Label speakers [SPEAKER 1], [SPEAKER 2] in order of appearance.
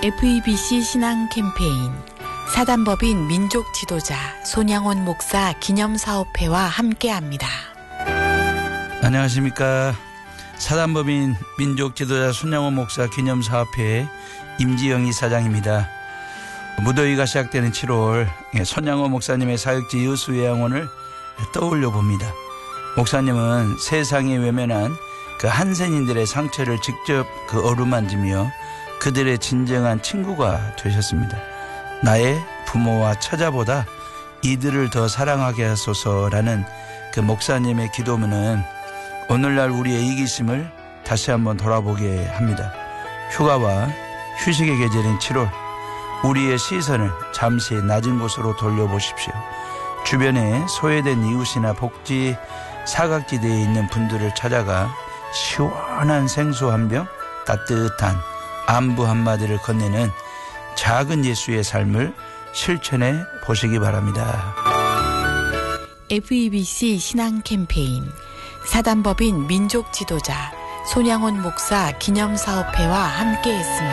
[SPEAKER 1] FEBC 신앙 캠페인 사단법인 민족 지도자 손양원 목사 기념사업회와 함께합니다.
[SPEAKER 2] 안녕하십니까. 사단법인 민족 지도자 손양원 목사 기념사업회 임지영 이사장입니다. 무더위가 시작되는 7월 손양원 목사님의 사역지 여수요양원을 떠올려 봅니다. 목사님은 세상에 외면한 그 한센인들의 상처를 직접 어루만지며 그들의 진정한 친구가 되셨습니다. 나의 부모와 처자보다 이들을 더 사랑하게 하소서라는 그 목사님의 기도문은 오늘날 우리의 이기심을 다시 한번 돌아보게 합니다. 휴가와 휴식의 계절인 7월, 우리의 시선을 잠시 낮은 곳으로 돌려보십시오. 주변에 소외된 이웃이나 복지 사각지대에 있는 분들을 찾아가 시원한 생수 한 병, 따뜻한 안부 한마디를 건네는 작은 예수의 삶을 실천해 보시기 바랍니다.
[SPEAKER 1] FEBC 신앙 캠페인 사단법인 민족 지도자 손양원 목사 기념사업회와 함께했습니다.